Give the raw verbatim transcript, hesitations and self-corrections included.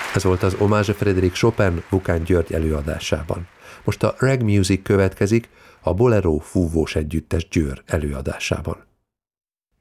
Ez volt az Hommage Frédéric Chopin Vukán György előadásában. Most a Reg Music következik, a Bolero fúvós együttes Győr előadásában.